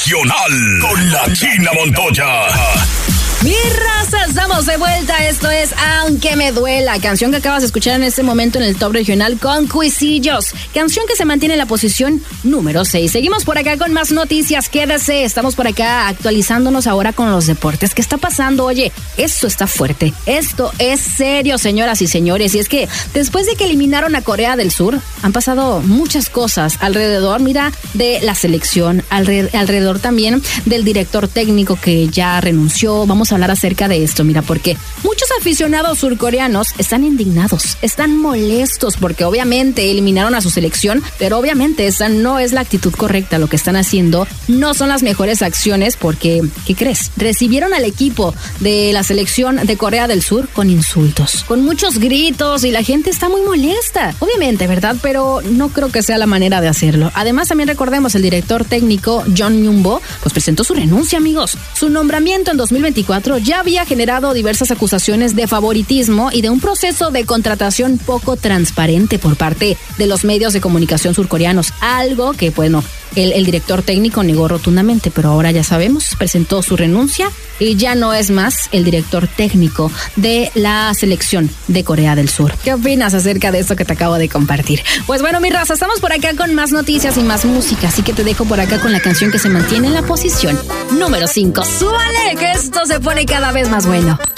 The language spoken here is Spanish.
Regional con la China Montoya. Mi raza, estamos de vuelta. Esto es Aunque Me Duela, canción que acabas de escuchar en este momento en el top regional con Cuisillos, canción que se mantiene en la posición número 6. Seguimos por acá con más noticias, quédese, estamos por acá actualizándonos ahora con los deportes. ¿Qué está pasando? Oye, esto está fuerte, esto es serio, señoras y señores, y es que después de que eliminaron a Corea del Sur, han pasado muchas cosas alrededor, mira, de la selección, alrededor también del director técnico que ya renunció. Vamos a hablar acerca de esto, mira, porque muchos aficionados surcoreanos están indignados, están molestos porque obviamente eliminaron a su selección, pero obviamente esa no es la actitud correcta. Lo que están haciendo no son las mejores acciones porque, ¿qué crees? Recibieron al equipo de la selección de Corea del Sur con insultos, con muchos gritos, y la gente está muy molesta, obviamente, ¿verdad? Pero no creo que sea la manera de hacerlo. Además, también recordemos, el director técnico John Myung-bo pues presentó su renuncia, amigos. Su nombramiento en 2024 ya había generado diversas acusaciones de favoritismo y de un proceso de contratación poco transparente por parte de los medios de comunicación surcoreanos, algo que, bueno, el director técnico negó rotundamente, pero ahora ya sabemos, presentó su renuncia y ya no es más el director técnico de la selección de Corea del Sur. ¿Qué opinas acerca de esto que te acabo de compartir? Pues bueno, mi raza, estamos por acá con más noticias y más música, así que te dejo por acá con la canción que se mantiene en la posición número 5. ¡Súbale, que esto se pone cada vez más bueno!